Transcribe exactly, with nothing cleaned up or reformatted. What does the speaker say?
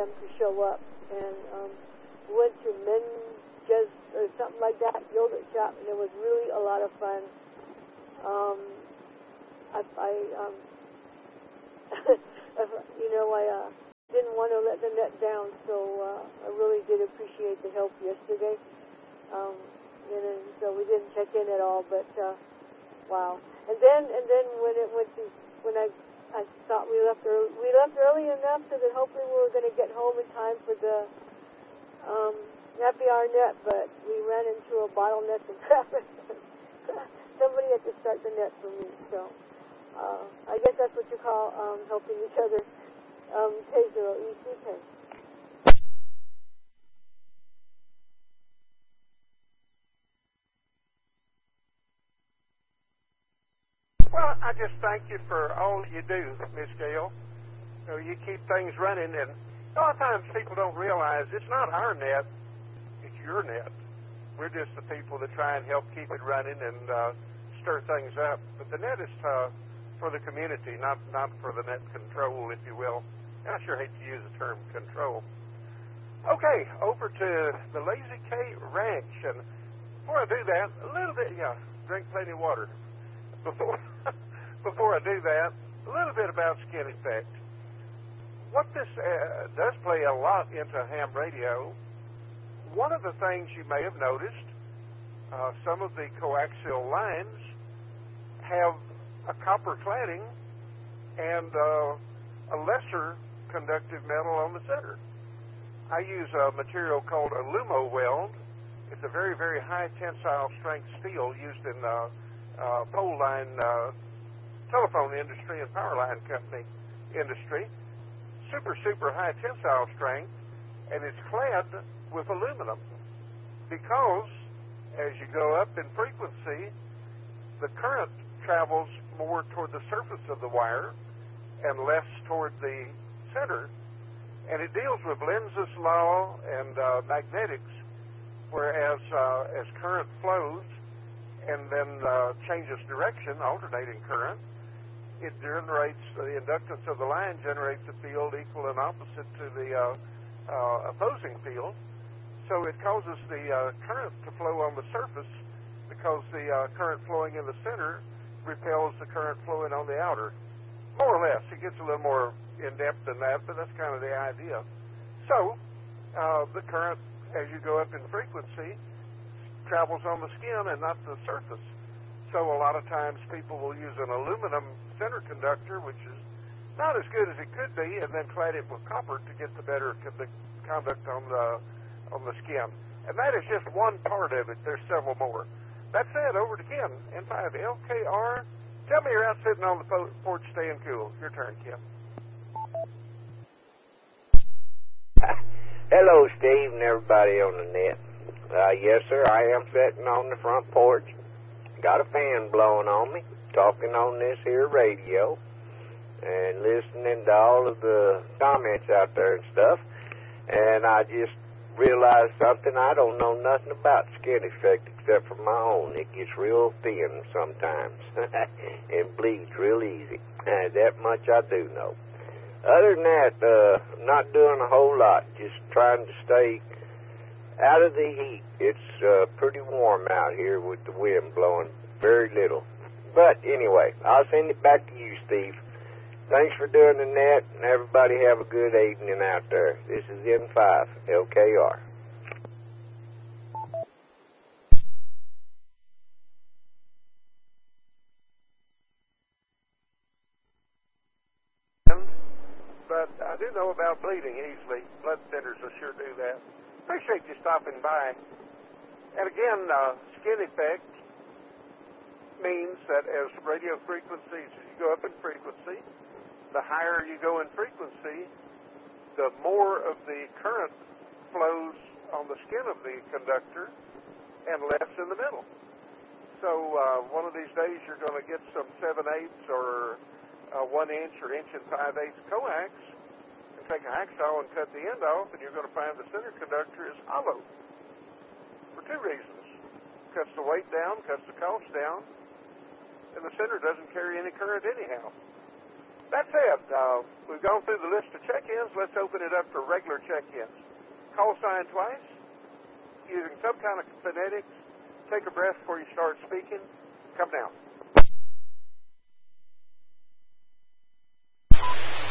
them to show up. And um, we went to Menges or something like that, yogurt shop, and it was really a lot of fun. Um, I, I um, you know, I uh, didn't want to let the net down, so uh, I really did appreciate the help yesterday. Um, and then, so we didn't check in at all, but uh, wow. And then, and then when it went to, when I, I thought we left early, we left early enough so that hopefully we were going to get home in time for the um, happy hour net, but we ran into a bottleneck in traffic. Somebody had to start the net for me, so uh, I guess that's what you call um, helping each other. Um, K zero E C K. Well, I just thank you for all you do, Miss Gail. You know, you keep things running, and a lot of times people don't realize it's not our net, it's your net. We're just the people that try and help keep it running and uh, stir things up. But the net is uh, for the community, not, not for the net control, if you will. And I sure hate to use the term control. Okay, over to the Lazy K Ranch. And before I do that, a little bit, yeah, drink plenty of water. Before before I do that, a little bit about skin effect. What this uh, does play a lot into ham radio, one of the things you may have noticed, uh, some of the coaxial lines have a copper cladding and uh, a lesser conductive metal on the center. I use a material called a Lumo weld. It's a very, very high tensile strength steel used in uh, Uh, pole line uh, telephone industry and power line company industry. Super, super high tensile strength, and it's clad with aluminum because as you go up in frequency, the current travels more toward the surface of the wire and less toward the center, and it deals with Lenz's law and uh, magnetics, whereas uh, as current flows and then uh, changes direction, alternating current, it generates, uh, the inductance of the line generates a field equal and opposite to the uh, uh, opposing field. So it causes the uh, current to flow on the surface because the uh, current flowing in the center repels the current flowing on the outer. More or less. It gets a little more in-depth than that, but that's kind of the idea. So uh, the current, as you go up in frequency, travels on the skin and not the surface. So a lot of times people will use an aluminum center conductor, which is not as good as it could be, and then clad it with copper to get the better conduct on the on the skin. And that is just one part of it. There's several more. That said, over to Ken, N five L K R. Tell me you're out sitting on the porch staying cool. Your turn, Ken. Hello, Steve, and everybody on the net. Uh, yes, sir, I am sitting on the front porch, got a fan blowing on me, talking on this here radio, and listening to all of the comments out there and stuff, and I just realized something. I don't know nothing about skin effect except for my own. It gets real thin sometimes and bleeds real easy. Uh, that much I do know. Other than that, uh, I'm not doing a whole lot, just trying to stay out of the heat. It's uh, pretty warm out here with the wind blowing very little. But anyway, I'll send it back to you, Steve. Thanks for doing the net, and everybody have a good evening out there. This is N five L K R. But I do know about bleeding easily. Blood thinners will sure do that. Appreciate you stopping by. And again, uh, skin effect means that as radio frequencies, as you go up in frequency, the higher you go in frequency, the more of the current flows on the skin of the conductor and less in the middle. So uh, one of these days you're going to get some seven eighths or uh, one inch or inch and five eighths coax, take a hacksaw and cut the end off, and you're going to find the center conductor is hollow for two reasons. Cuts the weight down, cuts the cost down, and the center doesn't carry any current anyhow. that's it. Uh, we've gone through the list of check-ins. Let's open it up for regular check-ins. Call sign twice, using some kind of phonetics. Take a breath before you start speaking. Come down.